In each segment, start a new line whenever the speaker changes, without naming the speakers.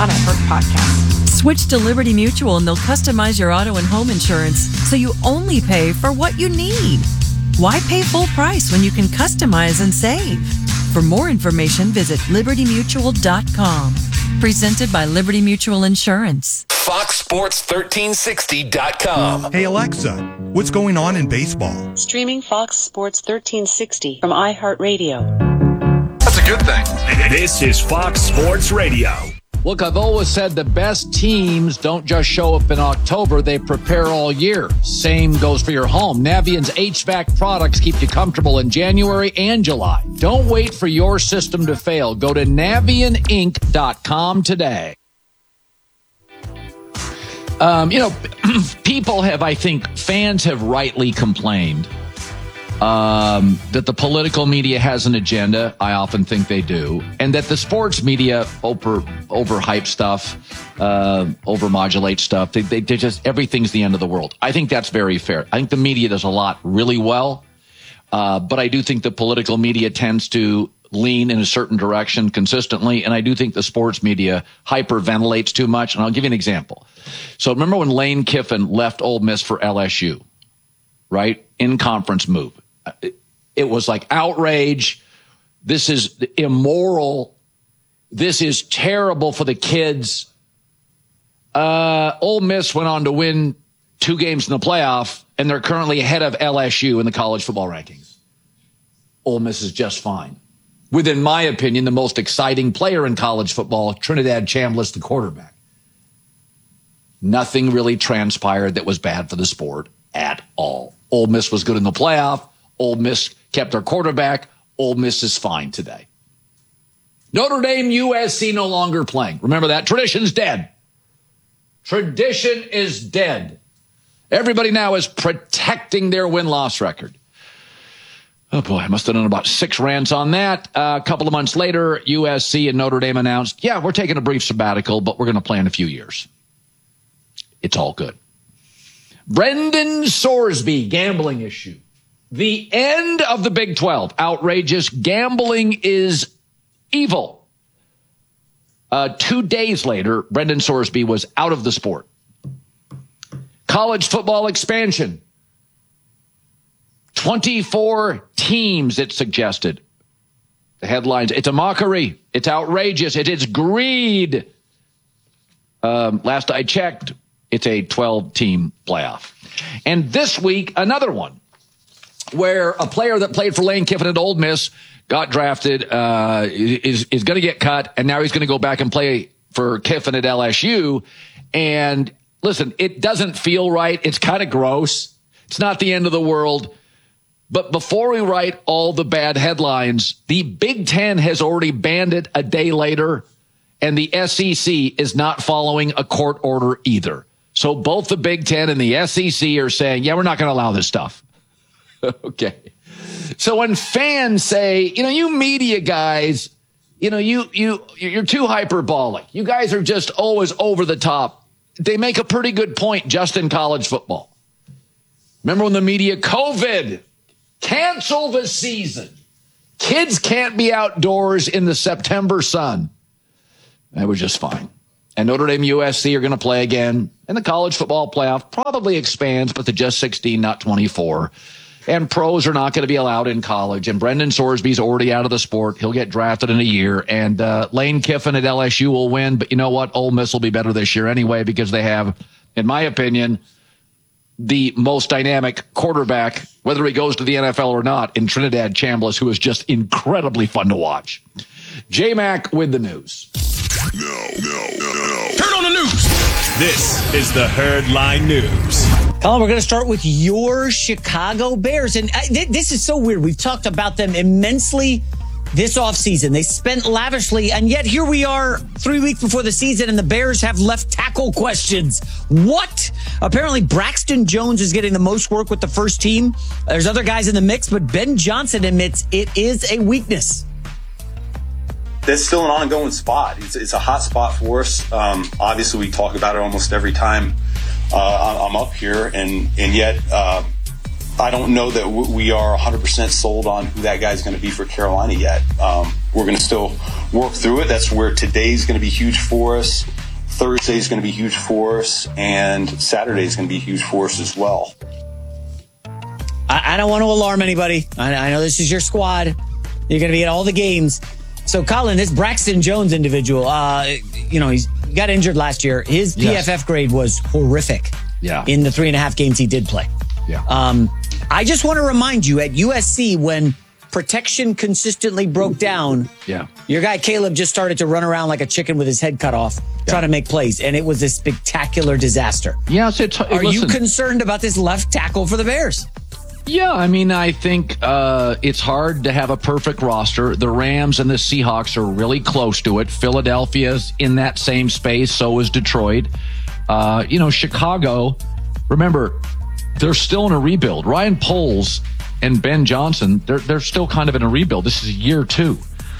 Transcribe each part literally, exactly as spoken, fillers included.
on iHeart Podcasts.
Switch to Liberty Mutual and they'll customize your auto and home insurance so you only pay for what you need. Why pay full price when you can customize and save? For more information, visit liberty mutual dot com. Presented by Liberty Mutual Insurance.
Fox Sports thirteen sixty dot com.
Hey Alexa, what's going on in baseball?
Streaming Fox Sports thirteen sixty from iHeartRadio.
That's a good thing.
This is Fox Sports Radio.
Look, I've always said the best teams don't just show up in October, they prepare all year. Same goes for your home. Navient's H V A C products keep you comfortable in January and July. Don't wait for your system to fail. Go to navient inc dot com today. Um, you know, people have, I think, fans have rightly complained um, that the political media has an agenda. I often think they do. And that the sports media over overhype stuff, uh, overmodulate stuff. They, they, they just, everything's the end of the world. I think that's very fair. I think the media does a lot really well. Uh, but I do think the political media tends to lean in a certain direction consistently. And I do think the sports media hyperventilates too much. And I'll give you an example. So remember when Lane Kiffin left Ole Miss for L S U, right? In conference move. It, it was like outrage. This is immoral. This is terrible for the kids. Uh, Ole Miss went on to win two games in the playoff, and they're currently ahead of L S U in the college football rankings. Ole Miss is just fine. With, in my opinion, the most exciting player in college football, Trinidad Chambliss, the quarterback. Nothing really transpired that was bad for the sport at all. Ole Miss was good in the playoff. Ole Miss kept their quarterback. Ole Miss is fine today. Notre Dame, U S C no longer playing. Remember that. Tradition's dead. Tradition is dead. Everybody now is protecting their win-loss record. Oh, boy, I must have done about six rants on that. Uh, a couple of months later, U S C and Notre Dame announced, yeah, we're taking a brief sabbatical, but we're going to play in a few years. It's all good. Brendan Sorsby, gambling issue. The end of the Big twelve. Outrageous. Gambling is evil. Uh, two days later, Brendan Sorsby was out of the sport. College football expansion. twenty-four teams, it suggested. The headlines, it's a mockery. It's outrageous. It is greed. Um, last I checked, it's a twelve-team playoff. And this week, another one where a player that played for Lane Kiffin at Ole Miss got drafted, uh, is, is going to get cut, and now he's going to go back and play for Kiffin at L S U. And listen, it doesn't feel right. It's kind of gross. It's not the end of the world. But before we write all the bad headlines, the Big Ten has already banned it a day later, and the S E C is not following a court order either. So both the Big Ten and the S E C are saying, yeah, we're not going to allow this stuff. Okay. So when fans say, you know, you media guys, you know, you, you, you're too hyperbolic. You guys are just always over the top. They make a pretty good point just in college football. Remember when the media, COVID, cancel the season. Kids can't be outdoors in the September sun. That was just fine. And Notre Dame, U S C are going to play again. And the college football playoff probably expands, but to just sixteen, not twenty-four. And pros are not going to be allowed in college. And Brendan Sorsby's already out of the sport. He'll get drafted in a year. And uh, Lane Kiffin at L S U will win. But you know what? Ole Miss will be better this year anyway because they have, in my opinion, the most dynamic quarterback, whether he goes to the N F L or not, in Trinidad Chambliss, who is just incredibly fun to watch. J-Mac with the news.
No, no, no, no. Turn on the news. This is the Herdline News.
Colin, we're going to start with your Chicago Bears. And I, th- this is so weird. We've talked about them immensely this offseason. They spent lavishly, and yet here we are three weeks before the season, and the Bears have left tackle questions. What? Apparently, Braxton Jones is getting the most work with the first team. There's other guys in the mix, but Ben Johnson admits it is a weakness.
That's still an ongoing spot. It's, it's a hot spot for us. Um, obviously, we talk about it almost every time uh, I'm up here, and and yet uh, I don't know that w- we are one hundred percent sold on who that guy's going to be for Carolina yet. Um, we're going to still work through it. That's where today's going to be huge for us. Thursday's going to be huge for us, and Saturday's going to be huge for us as well.
I, I don't want to alarm anybody. I, I know this is your squad. You're going to be at all the games. So, Colin, this Braxton Jones individual, uh, you know, he's got injured last year. His P F F yes. grade was horrific.
Yeah.
In the three and a half games he did play.
Yeah.
Um, I just want to remind you, at U S C, when protection consistently broke down,
yeah,
your guy Caleb just started to run around like a chicken with his head cut off, yeah. trying to make plays, and it was a spectacular disaster.
Yeah, so t-
Are
listen,
you concerned about this left tackle for the Bears?
Yeah, I mean, I think uh, it's hard to have a perfect roster. The Rams and the Seahawks are really close to it. Philadelphia's in that same space, so is Detroit. Uh, you know, Chicago, remember, they're still in a rebuild. Ryan Poles and Ben Johnson, they're they're still kind of in a rebuild. This is year two.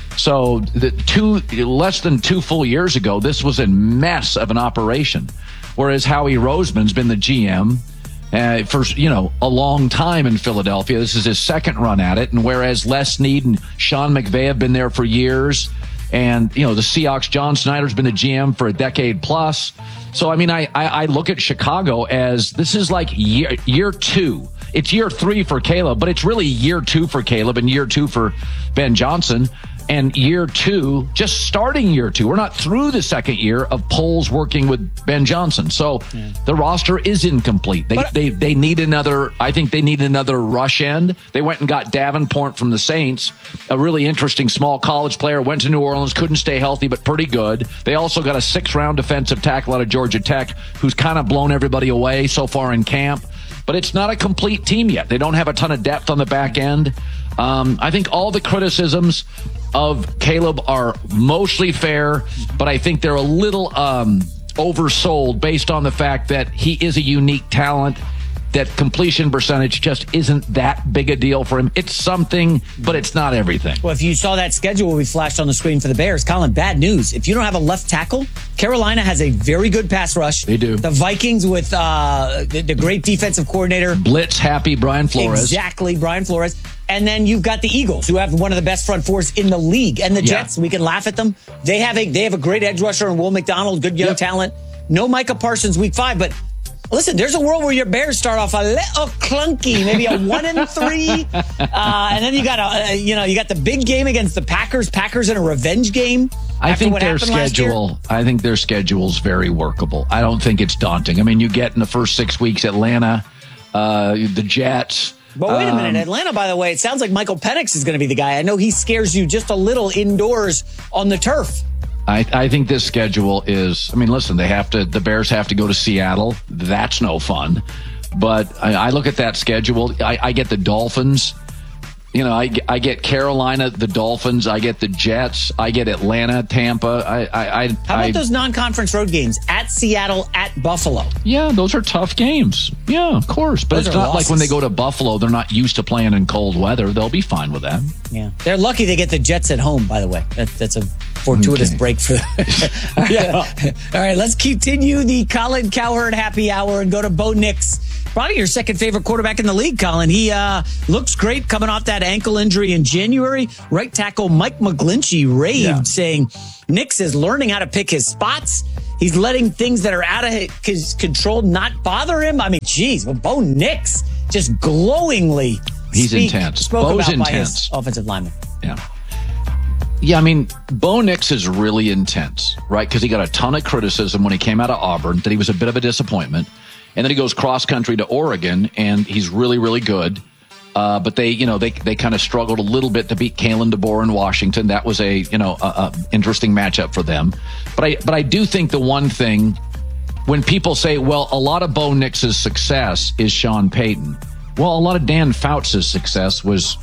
So the two less than two full years ago, this was a mess of an operation. Whereas Howie Roseman's been the G M uh, for, you know, a long time in Philadelphia. This is his second run at it. And whereas Les Snead and Sean McVay have been there for years, and, you know, the Seahawks, John Snyder's been the G M for a decade plus. So, I mean, I, I, I look at Chicago as this is like year, year two. It's year three for Caleb, but it's really year two for Caleb and year two for Ben Johnson. And year two, just starting year two. We're not through the second year of Poles working with Ben Johnson. So yeah. the roster is incomplete. They, but, they they need another, I think they need another rush end. They went and got Davenport from the Saints, a really interesting small college player, went to New Orleans, couldn't stay healthy, but pretty good. They also got a six-round defensive tackle out of Georgia Tech who's kind of blown everybody away so far in camp. But it's not a complete team yet. They don't have a ton of depth on the back end. Um, I think all the criticisms of Caleb are mostly fair, but I think they're a little um, oversold based on the fact that he is a unique talent, that completion percentage just isn't that big a deal for him. It's something, but it's not everything.
Well, if you saw that schedule we flashed on the screen for the Bears, Colin, bad news. If you don't have a left tackle, Carolina has a very good pass rush.
They do.
The Vikings with uh, the, the great defensive coordinator.
Blitz happy Brian Flores.
Exactly, Brian Flores. And then you've got the Eagles, who have one of the best front fours in the league. And the Jets, yeah. we can laugh at them. They have a they have a great edge rusher in Will McDonald, good young yep. talent. No Micah Parsons week five, but listen, there's a world where your Bears start off a little clunky, maybe a one and three, uh, and then you got a, uh, you know, you got the big game against the Packers. Packers in a revenge game.
I think their schedule. I think their schedule's very workable. I don't think it's daunting. I mean, you get in the first six weeks Atlanta, uh, the Jets.
But wait a minute, Atlanta, by the way, it sounds like Michael Penix is going to be the guy. I know he scares you just a little indoors on the turf.
I, I think this schedule is, I mean, listen, they have to, the Bears have to go to Seattle. That's no fun. But I, I look at that schedule. I, I get the Dolphins. You know, I, I get Carolina, the Dolphins. I get the Jets. I get Atlanta, Tampa. I, I, I
How about
I,
those non-conference road games at Seattle, at Buffalo?
Yeah, those are tough games. Yeah, of course. But those it's not losses. Like when they go to Buffalo, they're not used to playing in cold weather. They'll be fine with that.
Yeah. They're lucky they get the Jets at home, by the way. That, that's a fortuitous okay. break for them. Yeah. All right, let's continue the Colin Cowherd happy hour and go to Bo Nix. Probably your second favorite quarterback in the league, Colin. He uh, looks great coming off that ankle injury in January. Right tackle Mike McGlinchey raved, yeah. saying Nix is learning how to pick his spots. He's letting things that are out of his control not bother him. I mean, geez, but Bo Nix just glowingly
He's
speak,
intense.
spoke
Bo's
about
intense.
by his offensive lineman.
Yeah. Yeah, I mean, Bo Nix is really intense, right? Because he got a ton of criticism when he came out of Auburn, that he was a bit of a disappointment. And then he goes cross country to Oregon, and he's really, really good. Uh, but they, you know, they they kind of struggled a little bit to beat Kalen DeBoer in Washington. That was a, you know, a, a interesting matchup for them. But I, but I do think the one thing, when people say, well, a lot of Bo Nix's success is Sean Payton. Well, a lot of Dan Fouts' success was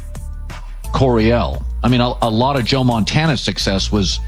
Coryell. I mean, a, a lot of Joe Montana's success was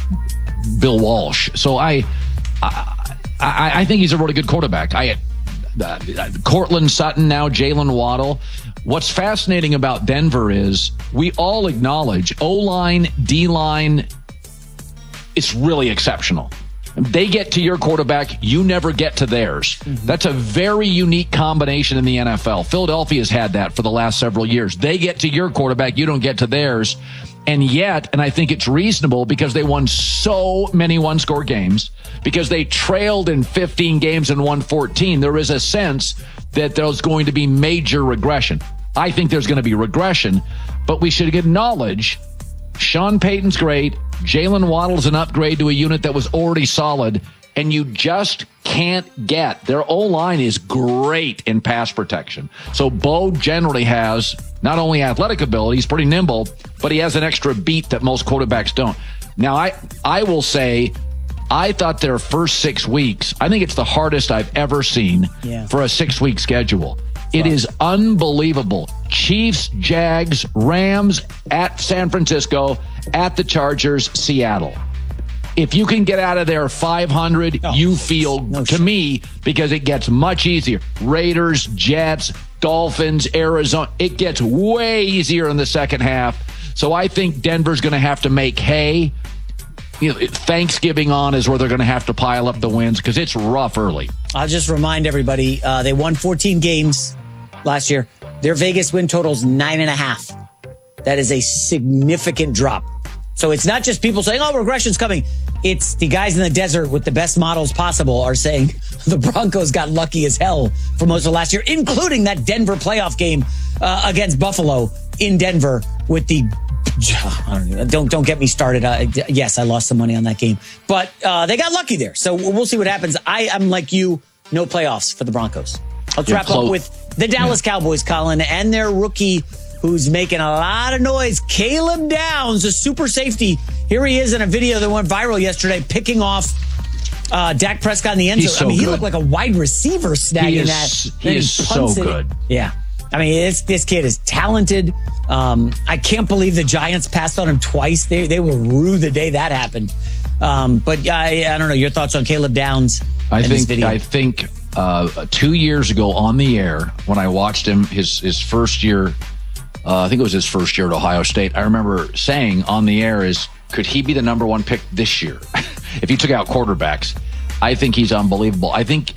Bill Walsh. So I, I, I, I think he's a really good quarterback. I. Uh, Cortland Sutton, now Jalen Waddle. What's fascinating about Denver is we all acknowledge O-line, D-line, it's really exceptional. They get to your quarterback, you never get to theirs. Mm-hmm. That's a very unique combination in the N F L. Philadelphia's had that for the last several years. They get to your quarterback, you don't get to theirs. And yet, and I think it's reasonable because they won so many one-score games, because they trailed in fifteen games and won fourteen, there is a sense that there's going to be major regression. I think there's going to be regression, but we should acknowledge Sean Payton's great. Jalen Waddle's an upgrade to a unit that was already solid, and you just can't get. Their O-line is great in pass protection. So Bo generally has not only athletic ability, he's pretty nimble, but he has an extra beat that most quarterbacks don't. Now, I, I will say, I thought their first six weeks, I think it's the hardest I've ever seen yeah. for a six-week schedule. It is unbelievable. Chiefs, Jags, Rams, at San Francisco, at the Chargers, Seattle. If you can get out of there five hundred, oh, you feel, no to shit. me, because it gets much easier. Raiders, Jets, Dolphins, Arizona. It gets way easier in the second half. So I think Denver's going to have to make hay. You know, Thanksgiving on is where they're going to have to pile up the wins because it's rough early.
I'll just remind everybody, uh, they won fourteen games last year. Their Vegas win total's nine and a half. That is a significant drop. So it's not just people saying, oh, regression's coming. It's the guys in the desert with the best models possible are saying the Broncos got lucky as hell for most of last year, including that Denver playoff game uh, against Buffalo in Denver with the Don't don't get me started. Uh, yes, I lost some money on that game, but uh, they got lucky there. So we'll see what happens. I am like you, no playoffs for the Broncos. Let's You're wrap close. up with the Dallas yeah. Cowboys, Colin, and their rookie who's making a lot of noise, Caleb Downs, a super safety. Here he is in a video that went viral yesterday, picking off uh, Dak Prescott in the end zone.
So
I mean,
good.
he looked like a wide receiver snagging
he is,
that.
He is so it. good.
Yeah. I mean, this, this kid is talented. Um, I can't believe the Giants passed on him twice. They they were rude the day that happened. Um, but I, I don't know. Your thoughts on Caleb Downs?
I
in
think
this video?
I think uh, two years ago on the air when I watched him his his first year, uh, I think it was his first year at Ohio State. I remember saying on the air is, could he be the number one pick this year if he took out quarterbacks? I think he's unbelievable. I think,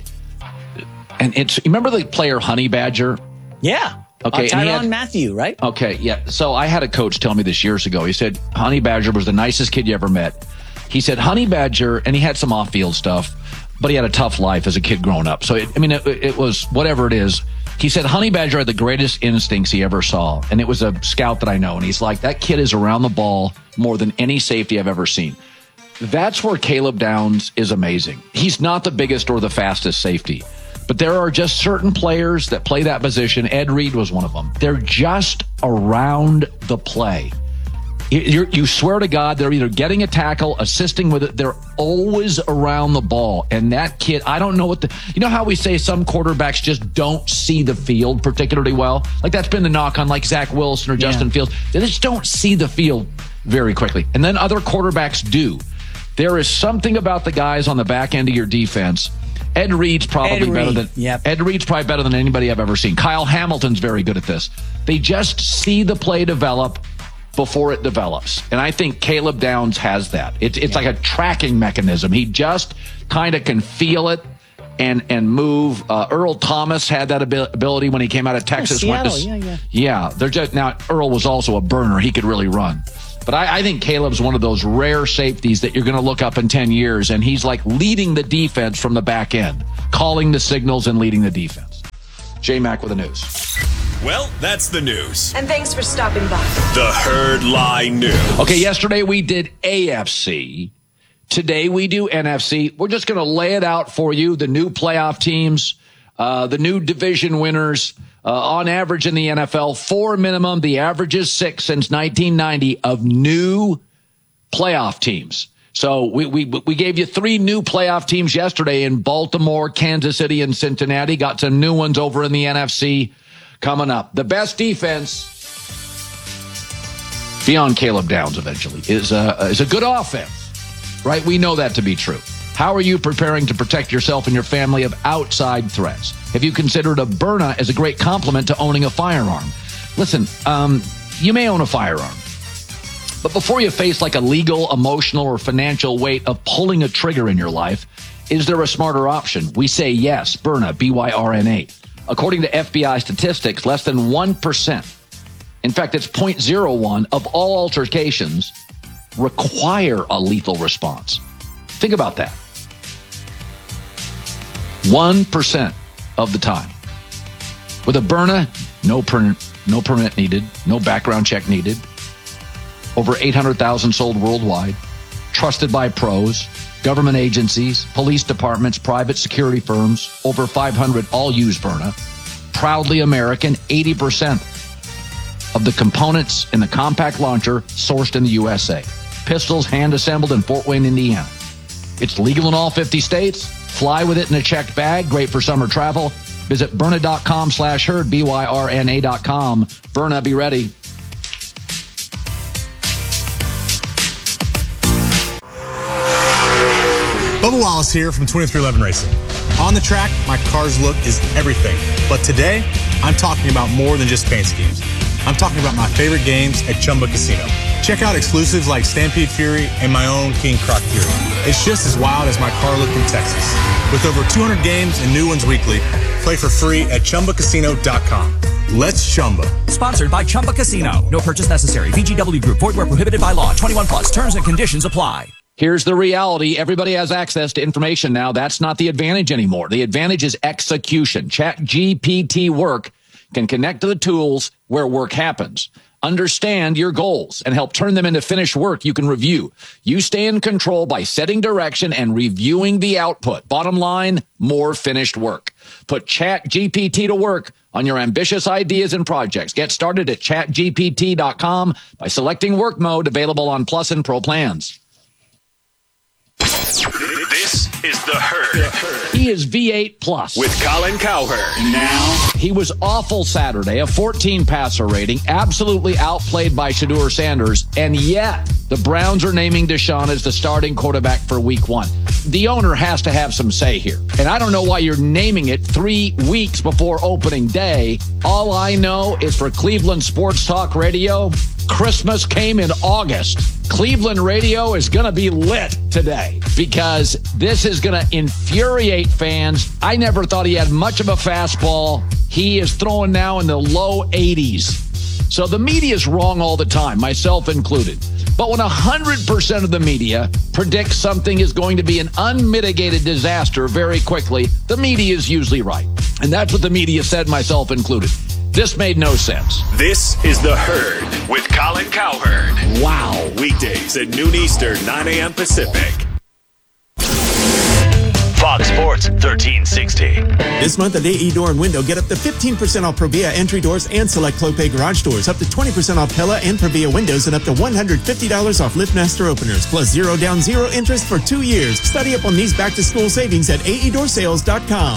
and it's remember the player Honey Badger.
Yeah.
Okay.
Uh, Tyrann Mathieu, right?
Okay. Yeah. So I had a coach tell me this years ago. He said, Honey Badger was the nicest kid you ever met. He said, Honey Badger, and he had some off-field stuff, but he had a tough life as a kid growing up. So, it, I mean, it, it was whatever it is. He said, Honey Badger had the greatest instincts he ever saw. And it was a scout that I know. And he's like, that kid is around the ball more than any safety I've ever seen. That's where Caleb Downs is amazing. He's not the biggest or the fastest safety. But there are just certain players that play that position. Ed Reed was one of them. They're just around the play. You're, you swear to God, they're either getting a tackle, assisting with it. They're always around the ball. And that kid, I don't know what the, you know how we say some quarterbacks just don't see the field particularly well? Like that's been the knock on like Zach Wilson or Justin yeah. Fields. They just don't see the field very quickly. And then other quarterbacks do. There is something about the guys on the back end of your defense. Ed Reed's probably Ed better Reed. than yep. Ed Reed's probably better than anybody I've ever seen. Kyle Hamilton's very good at this. They just see the play develop before it develops. And I think Caleb Downs has that. It, it's yeah. like a tracking mechanism. He just kind of can feel it and and move. Uh, Earl Thomas had that ability when he came out of Texas.
Oh, Seattle,
went to,
yeah, yeah.
Yeah, they're just now. Earl was also a burner. He could really run. But I, I think Caleb's one of those rare safeties that you're going to look up in ten years, and he's like leading the defense from the back end, calling the signals and leading the defense. J-Mac with the news.
Well, that's the news.
And thanks for stopping by.
The Herd Lie News.
Okay, yesterday we did A F C. Today we do N F C. We're just going to lay it out for you, the new playoff teams, uh, the new division winners. Uh, on average in the N F L, four minimum. The average is six since nineteen ninety of new playoff teams. So we, we, we gave you three new playoff teams yesterday in Baltimore, Kansas City, and Cincinnati. Got some new ones over in the N F C coming up. The best defense, beyond Caleb Downs eventually, is a, is a good offense, right? We know that to be true. How are you preparing to protect yourself and your family of outside threats? Have you considered a Byrna as a great complement to owning a firearm? Listen, um, you may own a firearm, But before you face like a legal, emotional, or financial weight of pulling a trigger in your life, is there a smarter option? We say yes. Byrna, B Y R N A. According to F B I statistics, less than one percent, in fact, it's zero point zero one of all altercations require a lethal response. Think about that. one percent of the time. With a Byrna, no, per, no permit needed, no background check needed. Over eight hundred thousand sold worldwide, trusted by pros, government agencies, police departments, private security firms. Over five hundred all use Byrna. Proudly American, eighty percent of the components in the compact launcher sourced in the U S A. Pistols hand-assembled in Fort Wayne, Indiana. It's legal in all fifty states. Fly with it in a checked bag. Great for summer travel. Visit Byrna.com slash herd, B Y R N A dot com. Byrna, be ready.
Bubba Wallace here from twenty-three eleven Racing. On the track, my car's look is everything. But today, I'm talking about more than just paint schemes. I'm talking about my favorite games at Chumba Casino. Check out exclusives like Stampede Fury and my own King Croc Fury. It's just as wild as my car look in Texas. With over two hundred games and new ones weekly, play for free at Chumba Casino dot com. Let's Chumba.
Sponsored by Chumba Casino. No purchase necessary. V G W Group. Void where prohibited by law. twenty-one plus. Terms and conditions apply.
Here's the reality. Everybody has access to information now. That's not the advantage anymore. The advantage is execution. ChatGPT Work can connect to the tools where work happens. Understand your goals and help turn them into finished work you can review. You stay in control by setting direction and reviewing the output. Bottom line, more finished work. Put ChatGPT to work on your ambitious ideas and projects. Get started at chat G P T dot com by selecting work mode, available on Plus and Pro plans.
This is The Herd.
He is V eight plus.
With Colin Cowherd. Now.
He was awful Saturday, a fourteen passer rating, absolutely outplayed by Shedeur Sanders, and yet the Browns are naming Deshaun as the starting quarterback for week one. The owner has to have some say here. And I don't know why you're naming it three weeks before opening day. All I know is for Cleveland Sports Talk Radio, Christmas came in August. Cleveland radio is going to be lit today because this is going to infuriate fans. I never thought he had much of a fastball. He is throwing now in the low eighties. So the media is wrong all the time, myself included. But when one hundred percent of the media predicts something is going to be an unmitigated disaster very quickly, the media is usually right. And that's what the media said, myself included. This made no sense.
This is The Herd with Colin Cowherd.
Wow.
Weekdays at noon Eastern, nine a.m. Pacific.
Fox Sports thirteen sixty.
This month at A E Door and Window, get up to fifteen percent off Provia entry doors and select Clopay garage doors, up to twenty percent off Pella and Provia windows, and up to one hundred fifty dollars off LiftMaster openers, plus zero down, zero interest for two years. Study up on these back-to-school savings at A E door sales dot com.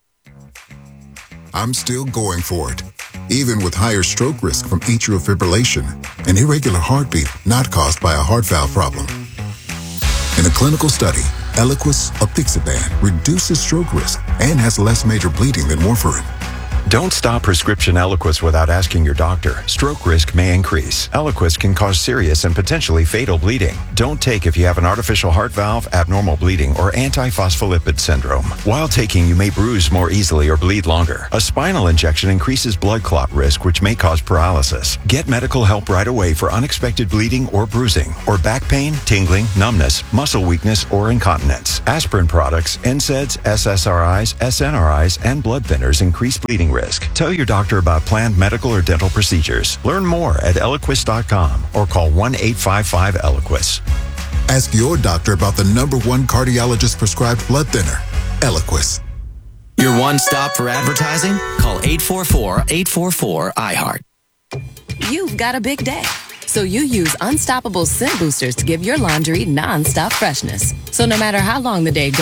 I'm still going for it, even with higher stroke risk from atrial fibrillation, an irregular heartbeat not caused by a heart valve problem. In a clinical study, Eliquis apixaban reduces stroke risk and has less major bleeding than warfarin.
Don't stop prescription Eliquis without asking your doctor. Stroke risk may increase. Eliquis can cause serious and potentially fatal bleeding. Don't take if you have an artificial heart valve, abnormal bleeding, or antiphospholipid syndrome. While taking, you may bruise more easily or bleed longer. A spinal injection increases blood clot risk, which may cause paralysis. Get medical help right away for unexpected bleeding or bruising, or back pain, tingling, numbness, muscle weakness, or incontinence. Aspirin products, N SAIDs, S S R Is, S N R Is, and blood thinners increase bleeding risk. Tell your doctor about planned medical or dental procedures. Learn more at Eliquis dot com or call one eight five five Eliquis.
Ask your doctor about the number one cardiologist prescribed blood thinner, Eliquis.
Your one stop for advertising? Call eight four four, eight four four, I heart.
You've got a big day, so you use Unstoppable Scent Boosters to give your laundry non-stop freshness. So no matter how long the day goes,